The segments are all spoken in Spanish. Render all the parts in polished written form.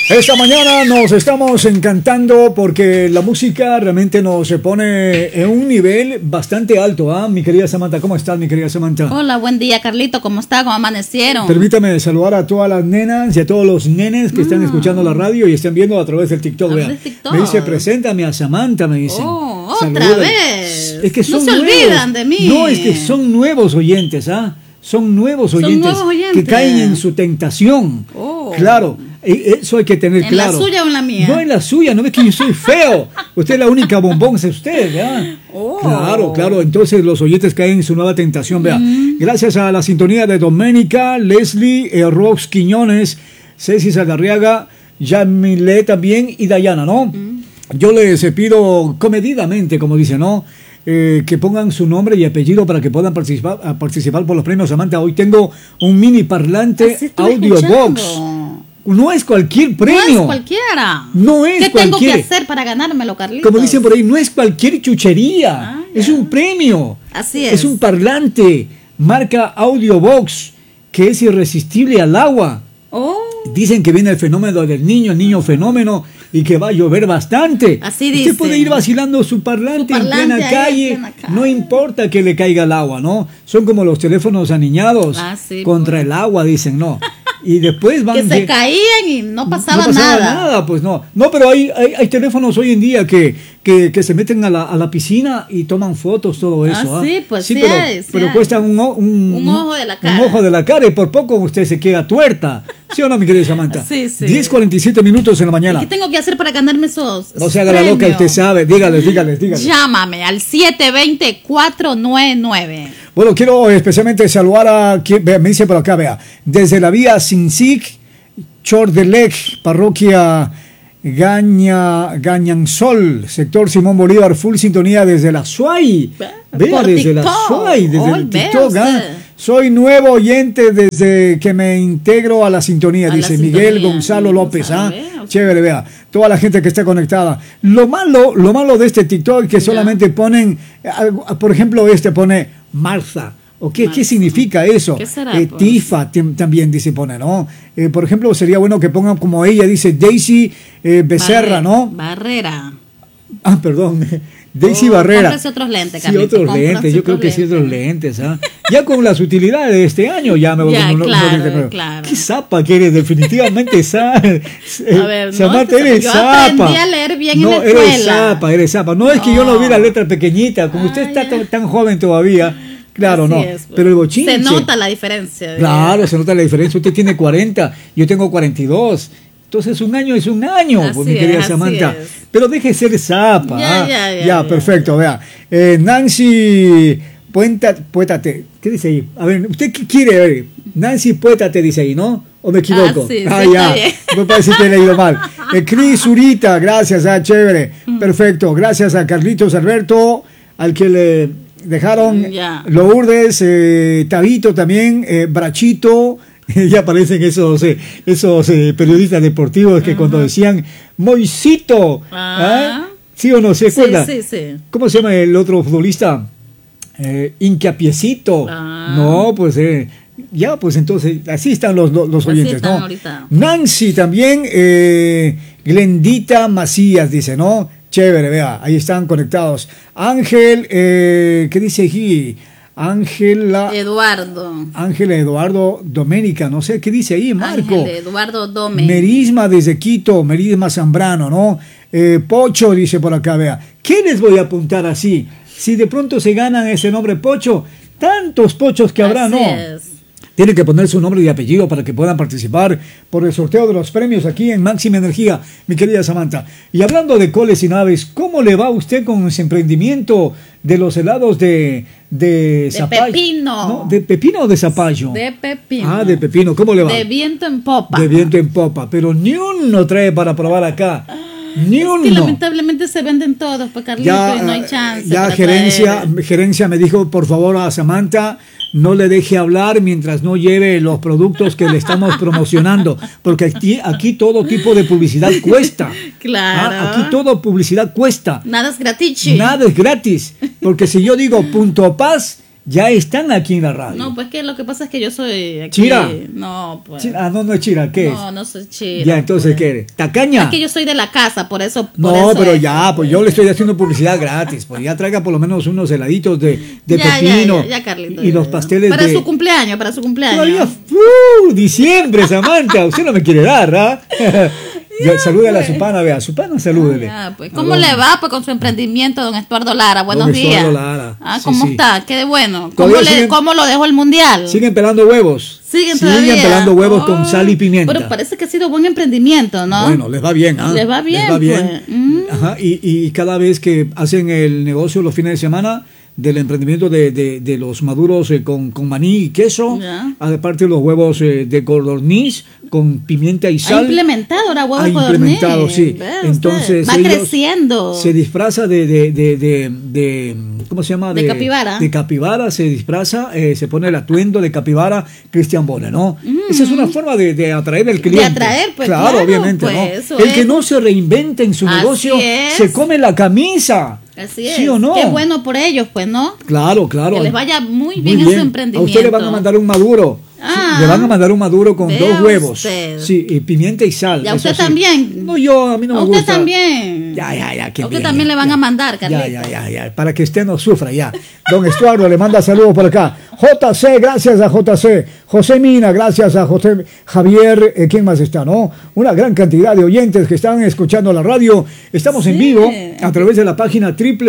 Esta mañana nos estamos encantando porque la música realmente nos pone en un nivel bastante alto, ¿ah? Mi querida Samantha, ¿cómo estás, mi querida Samantha? Hola, buen día, Carlito, ¿cómo está? ¿Cómo amanecieron? Permítame saludar a todas las nenas y a todos los nenes que están escuchando la radio y están viendo a través del TikTok. Me dice, preséntame a Samantha, me dicen. Oh, otra vez. Es que son no se nuevos. Olvidan de mí. No, es que son nuevos oyentes, ¿ah? Son nuevos oyentes que caen en su tentación. Oh. Claro, eso hay que tener claro. ¿En la suya o en la mía? No en la suya, no es que yo soy feo. Usted es la única bombón, es usted, ¿verdad? Oh. Claro. Entonces los oyentes caen en su nueva tentación, vea. Gracias a la sintonía de Doménica, Leslie, Rox Quiñones, Ceci Saldarriaga, Yamile también y Dayana, ¿no? Yo les pido comedidamente, como dice, ¿no? Que pongan su nombre y apellido para que puedan participar por los premios. Samantha, hoy tengo un mini parlante Audiobox. No es cualquier premio. No es cualquiera. No es ¿Qué cualquier. tengo que hacer para ganármelo, Carlitos? Como dicen por ahí, no es cualquier chuchería. Es un premio. Así es. Es un parlante marca Audiobox que es irresistible al agua. Oh. Dicen que viene el fenómeno del niño, el niño fenómeno, y que va a llover bastante. Así dice. Usted puede ir vacilando su parlante en plena calle, no importa que le caiga el agua, ¿no? Son como los teléfonos aniñados contra el agua, dicen, ¿no? Y después van... que se caían y no pasaba nada. Pues no. No, pero hay teléfonos hoy en día que se meten a la piscina y toman fotos, todo eso. Sí, pues sí, pero cuestan un ojo de la cara. Un ojo de la cara y por poco usted se queda tuerta. ¿Sí o no, mi querida Samantha? Sí. 10:47 minutos en la mañana. ¿Qué tengo que hacer para ganarme esos No se haga la loca, usted sabe. Dígales. Llámame al 720-499. Bueno, quiero especialmente saludar a quien me dice por acá, vea, desde la vía Sinsic, Chordelec, parroquia Gañansol, sector Simón Bolívar, full sintonía desde la Suay. Vea, desde la Suay, desde el TikTok. Soy nuevo oyente desde que me integro a la sintonía, dice Miguel Gonzalo López. Chévere, vea, toda la gente que está conectada. Lo malo de este TikTok es que solamente ponen, por ejemplo, pone Martha. ¿O qué significa eso? ¿Qué será, Tifa también dice, pone, ¿no? Por ejemplo, sería bueno que pongan como ella dice, Daisy Becerra, ¿no? Barrera. Perdón. Daisy Barrera. Cómprese otros lentes, Sí, otros lentes. Yo creo que sí, otros lentes. Ya con las utilidades de este año, ya me voy a claro. ¿Qué zapa que eres? Definitivamente zapa. A ver, Samantha, eres yo zapa. aprendí a leer bien en la escuela. Eres zapa. No es que yo no vi la letra pequeñita. Como usted está tan joven todavía. Claro, no. Pero el bochinche. Se nota la diferencia. Claro, se nota la diferencia. Usted tiene 40, yo tengo 42. Entonces un año es un año, pues, mi querida Samantha. Pero deje de ser zapa. Ya, perfecto, vea. Nancy Puétate. ¿Qué dice ahí? A ver, ¿usted qué quiere? A ver, Nancy Puétate dice ahí, ¿no? ¿O me equivoco? Ya. Me parece que he leído mal. Cris Urita, gracias, chévere. Perfecto. Gracias a Carlitos Alberto, al que le dejaron Lourdes, Tabito también, Brachito. Ya aparecen esos periodistas deportivos que cuando decían Moisito, ¿sí o no? ¿Se acuerda? Sí. ¿Cómo se llama el otro futbolista? Incapiecito. No, pues ya, pues entonces así están los oyentes, ¿no? Ahorita. Nancy también, Glendita Macías dice, ¿no? Chévere, vea, ahí están conectados. Ángel, ¿qué dice aquí? Ángela Eduardo Doménica, no sé qué dice ahí, Marco. Ángel Eduardo Doménica. Merisma desde Quito, Merisma Zambrano, ¿no? Pocho dice por acá, vea. ¿Qué les voy a apuntar así? Si de pronto se ganan ese nombre Pocho, tantos Pochos que habrá, ¿no? Tiene que poner su nombre y apellido para que puedan participar por el sorteo de los premios aquí en Máxima Energía, mi querida Samantha. Y hablando de coles y naves, ¿cómo le va a usted con ese emprendimiento de los helados de zapallo? Pepino. ¿No? ¿De pepino o de zapallo? De pepino. De pepino. ¿Cómo le va? De viento en popa. De viento en popa. Pero ni uno trae para probar acá. Ni uno. Es que lamentablemente se venden todos, pues, Carlito, y no hay chance. Ya gerencia me dijo, por favor, a Samantha, no le deje hablar mientras no lleve los productos que le estamos promocionando, porque aquí todo tipo de publicidad cuesta. Claro. Aquí todo publicidad cuesta. Nada es gratis. Nada es gratis, porque si yo digo punto paz ya están aquí en la radio. No, pues que lo que pasa es que yo soy aquí. ¿Chira? No, pues. Chira. No es Chira, ¿qué es? No soy Chira. Ya, entonces, pues. ¿qué eres? ¿Tacaña? Es que yo soy de la casa, por eso. No, pero ya, pues yo le estoy haciendo publicidad gratis. Pues ya traiga por lo menos unos heladitos de pepino. Ya, Carlito. Y los pasteles para su cumpleaños. Todavía, diciembre, Samantha. Usted no me quiere dar, ¿ah? Salúdale a su pana, vea. Su pana, salúdele. Pues. ¿Cómo le va pues con su emprendimiento, don Estuardo Lara? Buenos días. Estuardo Lara. ¿Cómo está? Qué bueno. Siguen, ¿Cómo lo dejó el mundial? Siguen pelando huevos. Siguen pelando huevos con sal y pimienta. Pero parece que ha sido buen emprendimiento, ¿no? Bueno, les va bien, ¿ah? Les va bien. Pues. Ajá, y cada vez que hacen el negocio los fines de semana del emprendimiento de los maduros con maní y queso, aparte de los huevos de codorniz con pimienta y sal. Ha implementado ahora huevos de codorniz. Ha implementado, sí. Entonces va creciendo. Se disfraza de ¿cómo se llama? De capibara. De capibara se disfraza, se pone el atuendo de capibara Christian Bonner, ¿no? Esa es una forma de atraer al cliente. De atraer, pues claro, obviamente, pues, ¿no? El que no se reinvente en su negocio se come la camisa. Así es. ¿Sí o no? Qué bueno por ellos, pues, ¿no? Claro. Que les vaya muy bien en su emprendimiento. A usted le van a mandar un maduro. Le van a mandar un maduro con 2 huevos. Sí, y pimienta y sal. ¿Y a usted también? No, a mí no me gusta. ¿A usted también? Ya. A usted también le van a mandar, Carlito. Ya. Para que usted no sufra, ya. Don Estuardo le manda saludos por acá. JC, gracias a JC. José Mina, gracias a José Javier. ¿Quién más está, no? Una gran cantidad de oyentes que están escuchando la radio. Estamos en vivo a través de la página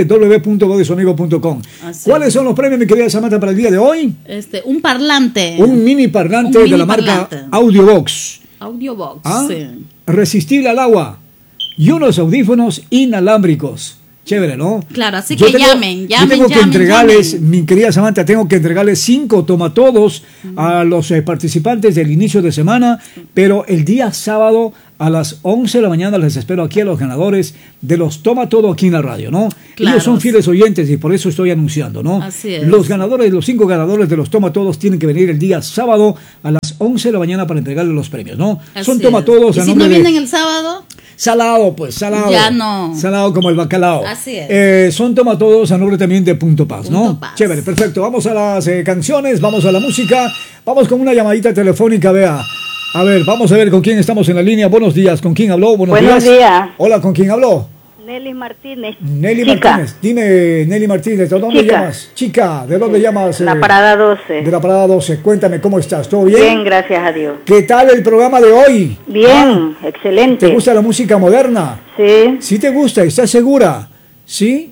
www.vodesuamigo.com. ¿Cuáles son los premios, mi querida Samantha, para el día de hoy? Un parlante. Un mini parlante de la marca Audiobox. Audiobox, sí. Resistible al agua y unos audífonos inalámbricos. Chévere, ¿no? Claro, así que llamen. Yo tengo que entregarles, mi querida Samantha, tengo que entregarles 5 tomatodos a los participantes del inicio de semana, pero el día sábado a las 11 de la mañana les espero aquí a los ganadores de los Toma Todo aquí en la radio, ¿no? Claro. Ellos son fieles oyentes y por eso estoy anunciando, ¿no? Así es. Los 5 ganadores de los Toma Todos tienen que venir el día sábado a las 11 de la mañana para entregarles los premios, ¿no? Así son Toma Todos. ¿Y si no vienen el sábado? Salado, pues, salado. Ya no. Salado como el bacalao. Así es. Son Toma Todos a nombre también de Punto Paz, ¿no? Paz. Chévere, perfecto. Vamos a las canciones, vamos a la música, vamos con una llamadita telefónica, vea. A ver, vamos a ver con quién estamos en la línea. Buenos días, ¿con quién habló? Buenos días. Hola, ¿con quién habló? Nelly Martínez. Nelly Martínez. Dime, Nelly Martínez, ¿de dónde llamas? Chica, ¿de dónde llamas? La Parada 12. De la Parada 12. Cuéntame, ¿cómo estás? ¿Todo bien? Bien, gracias a Dios. ¿Qué tal el programa de hoy? Bien, excelente. ¿Te gusta la música moderna? Sí. ¿Sí te gusta? ¿Estás segura? ¿Sí?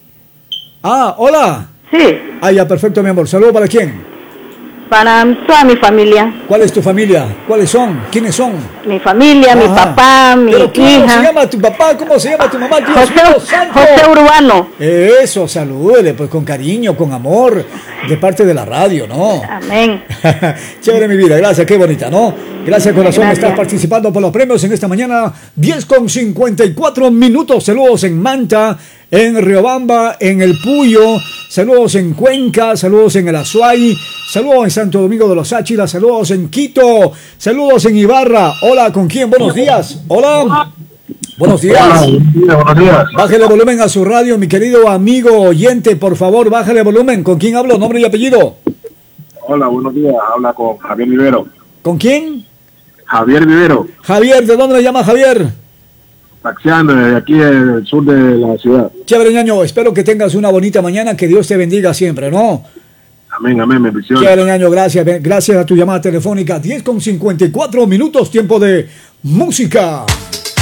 Hola. Sí. Ya, perfecto, mi amor. ¿Saludo para quién? Para toda mi familia. ¿Cuál es tu familia? ¿Cuáles son? ¿Quiénes son? Mi familia, mi papá, mi hija. ¿Cómo se llama tu papá? ¿Cómo se llama tu mamá? José Urbano. Eso, salúdele, pues con cariño, con amor, de parte de la radio, ¿no? Amén. Chévere, mi vida, gracias, qué bonita, ¿no? Gracias, corazón, gracias. Estás participando por los premios en esta mañana, 10:54. Saludos en Manta, en Riobamba, en El Puyo, saludos en Cuenca, saludos en el Azuay, saludos en Santo Domingo de los Áchilas, saludos en Quito, saludos en Ibarra. Hola, ¿con quién? Buenos días. Hola. Buenos días. Hola, buenos días. Bájale volumen a su radio, mi querido amigo oyente, por favor, bájale volumen. ¿Con quién hablo? Nombre y apellido. Hola, buenos días. Habla con Javier Vivero. ¿Con quién? Javier Vivero. Javier, ¿de dónde le llama Javier? Taxiando desde aquí del sur de la ciudad. Chévere, ñaño, espero que tengas una bonita mañana, que Dios te bendiga siempre, ¿no? Amén, amén, bendiciones. Chévere, ñaño, gracias a tu llamada telefónica. 10:54, tiempo de música.